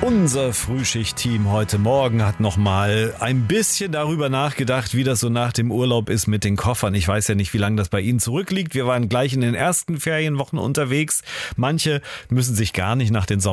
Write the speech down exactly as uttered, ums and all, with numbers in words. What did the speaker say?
Unser Frühschicht-Team heute Morgen hat noch mal ein bisschen darüber nachgedacht, wie das so nach dem Urlaub ist mit den Koffern. Ich weiß ja nicht, wie lange das bei Ihnen zurückliegt. Wir waren gleich in den ersten Ferienwochen unterwegs. Manche müssen sich gar nicht nach den Sommer